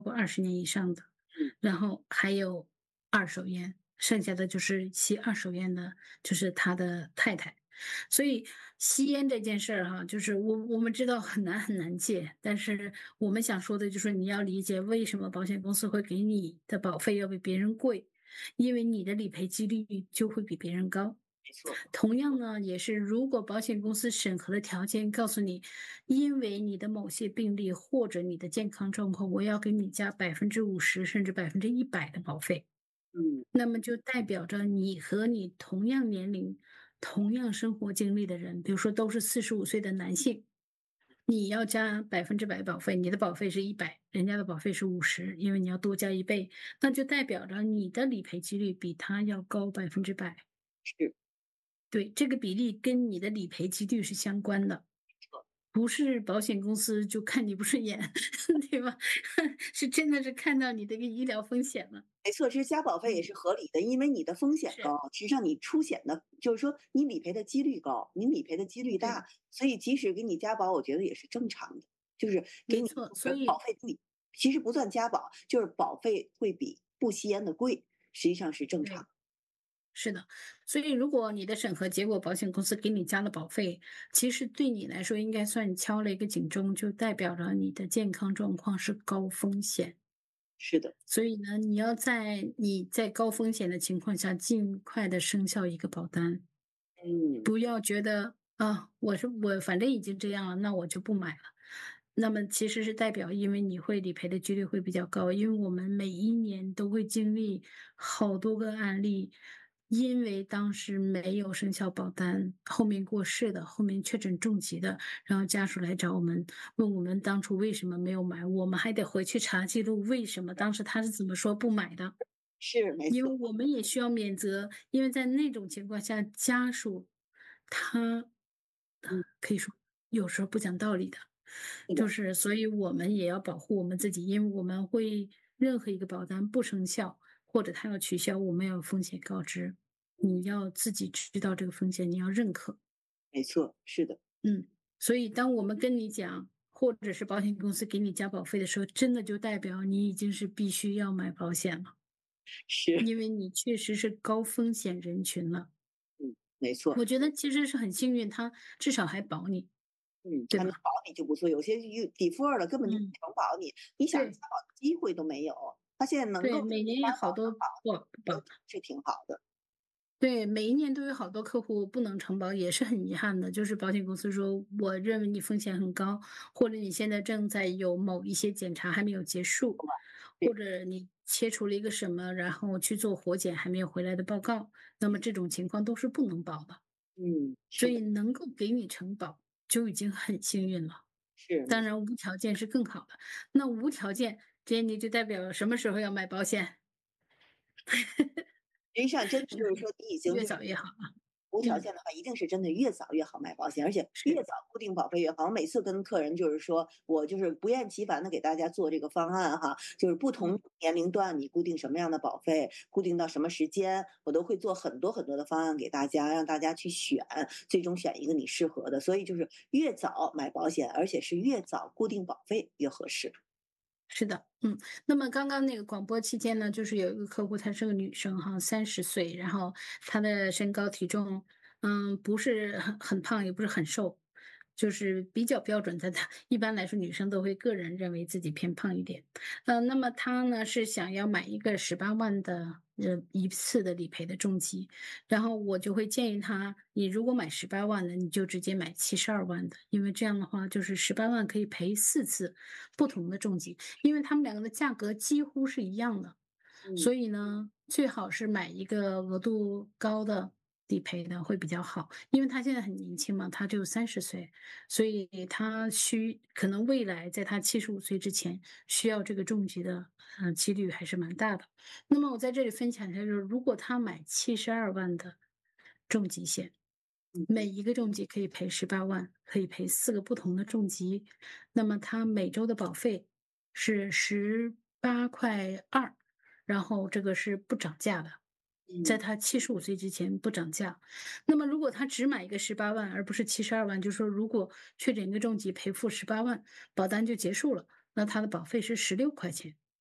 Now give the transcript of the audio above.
过20年以上的， 嗯然后还有二手烟，剩下的就是吸二手烟的，就是他的太太。所以吸烟这件事儿哈，就是我们知道很难戒，但是我们想说的就是你要理解为什么保险公司会给你的保费要比别人贵，因为你的理赔几率就会比别人高。 没错。 同样呢，也是如果保险公司审核的条件告诉你，因为你的某些病例或者你的健康状况，我要给你加50%甚至100%的保费， 嗯那么就代表着你和你同样年龄、同样生活经历的人，比如说都是45岁的男性，你要加100%保费，你的保费是100，人家的保费是50，因为你要多加1倍，那就代表着你的理赔几率比他要高100%。 是。 对，这个比例跟你的理赔几率是相关的，不是保险公司就看你不顺眼，对吧？是真的是看到你这个医疗风险了。 没错，其实加保费也嗯， 是合理的，因为你的风险是， 高，实际上你出险的，就是说你理赔的几率高，你理赔的几率对， 大，所以即使给你加保，我觉得也是正常的，就是给你没错。所以保费比其实不算加保，就是保费会比不吸烟的贵，实际上是正常对， 的。 是的。所以如果你的审核结果保险公司给你加了保费，其实对你来说应该算敲了一个警钟，就代表着你的健康状况是高风险。 是的。 所以呢，你在高风险的情况下，尽快的生效一个保单。 嗯。 不要觉得啊，我反正已经这样了，那我就不买了。那么其实是代表，因为你会理赔的几率会比较高，因为我们每一年都会经历好多个案例，因为当时没有生效保单，后面过世的，后面确诊重疾的，然后家属来找我们，问我们当初为什么没有买，我们还得回去查记录，为什么当时他是怎么说不买的。 是，没错。 因为我们也需要免责，因为在那种情况下，家属他嗯。 可以说有时候不讲道理的， 是的。 就是所以我们也要保护我们自己，因为我们会任何一个保单不生效或者他要取消，我们要有风险告知，你要自己知道这个风险，你要认可。 没错。是的。 嗯，所以当我们跟你讲，或者是保险公司给你加保费的时候，真的就代表你已经是必须要买保险了。 是。 因为你确实是高风险人群了。 嗯。没错。 我觉得其实是很幸运，他至少还保你， 嗯， 对吧？ 他能保你就不错，有些有抵付了根本就不嗯， 能保你，你想加对保的机会都没有。他现在能对， 够给每年你加保有好多能保你，我觉得不保的。 是挺好的。 对，每一年都有好多客户不能承保，也是很遗憾的。就是保险公司说，我认为你风险很高，或者你现在正在有某一些检查还没有结束，或对。 者你切除了一个什么，然后去做活检还没有回来的报告，那么这种情况都是不能保的。 嗯。是的。 所以能够给你承保就已经很幸运了。 是。没错。 当然无条件是更好的。那无条件，这你就代表什么时候要买保险？ 实际上真的就是说你已经越就是早越好啊。 无条嗯， 件的话，一定是真的越早越好买保险，而且越是， 早固定保费越好。我每次跟客人就是说，我就是不厌其烦的给大家做这个方案哈，就是不同嗯， 年龄段你固定什么样的保费，固定到什么时间，我都会做很多很多的方案给大家，让大家去选，最终选一个你适合的。所以就是越早买保险，而且是越早固定保费越合适。 是的，嗯。那么刚刚那个广播期间呢，就是有一个客户，她是个女生哈30岁，然后她的身高体重，不是很胖，也不是很瘦，就是比较标准的。她一般来说，女生都会个人认为自己偏胖一点。那么她呢是想要买一个18万的一次的理赔的重疾，然后我就会建议她，你如果买18万的，你就直接买72万的，因为这样的话就是18万可以赔4次不同的重疾，因为他们两个的价格几乎是一样的。 嗯。 所以呢，最好是买一个额度高的理赔的会比较好，因为他现在很年轻嘛，他只有30岁，所以他可能未来在他75岁之前需要这个重疾的，几率还是蛮大的。那么我在这里分享一下，就是如果他买72万的重疾险，每一个重疾可以赔18万，可以赔4个不同的重疾，那么他每周的保费是18块2，然后这个是不涨价的，在嗯。 他75岁之前不涨价。那么如果他只买一个18万，而不是72万，就是说如果确诊一个重疾赔付18万，保单就结束了，那他的保费是16块钱。